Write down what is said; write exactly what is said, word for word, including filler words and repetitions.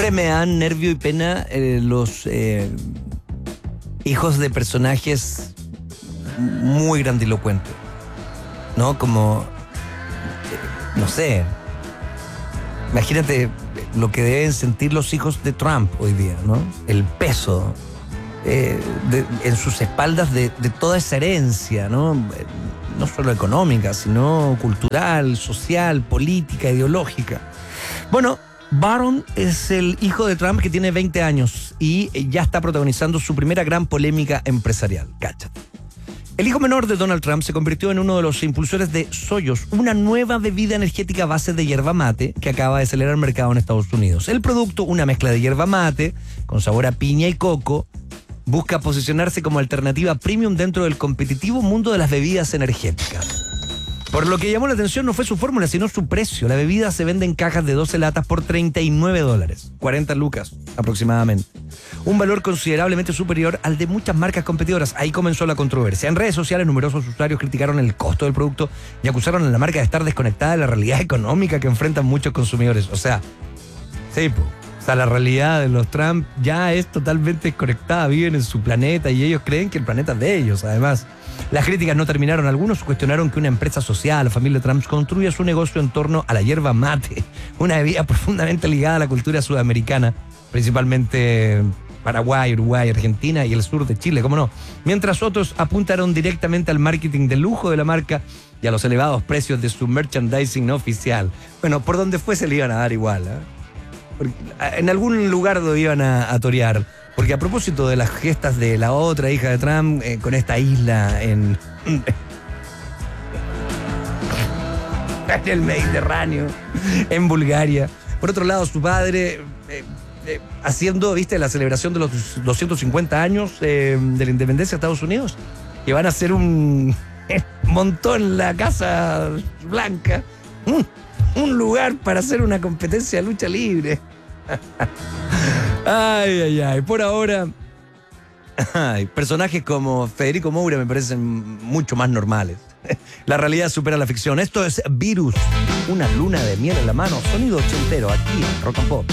Siempre me dan nervio y pena eh, los eh, hijos de personajes muy grandilocuentes, ¿no? Como, eh, no sé, imagínate lo que deben sentir los hijos de Trump hoy día, ¿no? El peso eh, de, en sus espaldas de, de toda esa herencia, ¿no? No solo económica, sino cultural, social, política, ideológica. Bueno, Barron es el hijo de Trump que tiene veinte años y ya está protagonizando su primera gran polémica empresarial. Cáchate. El hijo menor de Donald Trump se convirtió en uno de los impulsores de Soyuz, una nueva bebida energética a base de yerba mate que acaba de acelerar el mercado en Estados Unidos. El producto, una mezcla de yerba mate con sabor a piña y coco, busca posicionarse como alternativa premium dentro del competitivo mundo de las bebidas energéticas. Por lo que llamó la atención no fue su fórmula, sino su precio. La bebida se vende en cajas de doce latas por treinta y nueve dólares, cuarenta lucas aproximadamente. Un valor considerablemente superior al de muchas marcas competidoras. Ahí comenzó la controversia. En redes sociales, numerosos usuarios criticaron el costo del producto y acusaron a la marca de estar desconectada de la realidad económica que enfrentan muchos consumidores. O sea, sí, po. O sea, la realidad de los Trump ya es totalmente desconectada, viven en su planeta y ellos creen que el planeta es de ellos, además. Las críticas no terminaron. Algunos cuestionaron que una empresa social, la familia Trump, construya su negocio en torno a la yerba mate, una bebida profundamente ligada a la cultura sudamericana, principalmente Paraguay, Uruguay, Argentina y el sur de Chile, ¿cómo no? Mientras otros apuntaron directamente al marketing de lujo de la marca y a los elevados precios de su merchandising no oficial. Bueno, por donde fuese le iban a dar igual, ¿eh? Porque en algún lugar lo iban a, a torear. Porque a propósito de las gestas de la otra hija de Trump, eh, con esta isla en, en el Mediterráneo, en Bulgaria. Por otro lado, su padre eh, eh, haciendo, viste, la celebración de los doscientos cincuenta años eh, de la independencia de Estados Unidos, que van a hacer un montón en la Casa Blanca. Un, un lugar para hacer una competencia de lucha libre. Ay, ay, ay. Por ahora, ay, personajes como Federico Moura me parecen mucho más normales. La realidad supera la ficción. Esto es Virus, una luna de miel en la mano, sonido ochentero aquí en Rock and Pop.